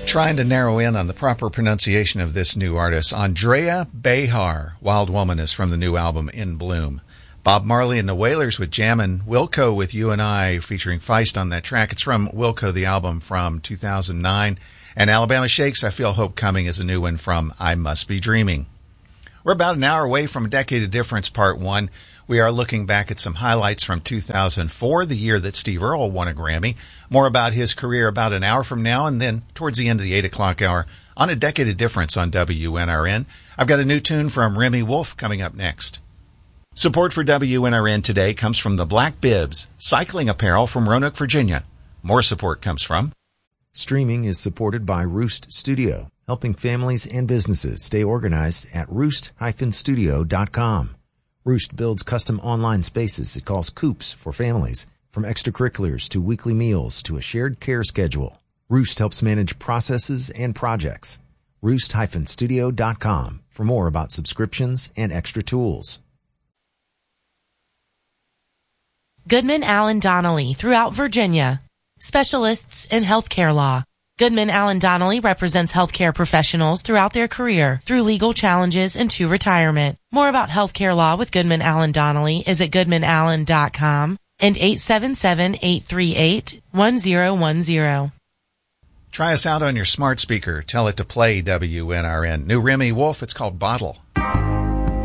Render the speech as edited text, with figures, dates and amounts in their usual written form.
Trying to narrow in on the proper pronunciation of this new artist. Andrea Behar, Wild Woman, is from the new album In Bloom. Bob Marley and the Wailers with Jammin'. Wilco with You and I, featuring Feist on that track. It's from Wilco, the album from 2009. And Alabama Shakes, I Feel Hope Coming, is a new one from I Must Be Dreaming. We're about an hour away from A Decade of Difference, Part 1. We are looking back at some highlights from 2004, the year that Steve Earle won a Grammy. More about his career about an hour from now, and then towards the end of the 8 o'clock hour on A Decade of Difference on WNRN. I've got a new tune from Remy Wolf coming up next. Support for WNRN today comes from the Black Bibs, cycling apparel from Roanoke, Virginia. More support comes from... Streaming is supported by Roost Studio, helping families and businesses stay organized at roost-studio.com. Roost builds custom online spaces it calls Coops for families, from extracurriculars to weekly meals to a shared care schedule. Roost helps manage processes and projects. Roost-studio.com for more about subscriptions and extra tools. Goodman Allen Donnelly throughout Virginia. Specialists in healthcare law. Goodman Allen Donnelly represents healthcare professionals throughout their career through legal challenges and to retirement. More about healthcare law with Goodman Allen Donnelly is at goodmanallen.com and 877-838-1010. Try us out on your smart speaker. Tell it to play WNRN. New Remy Wolf, it's called Bottle.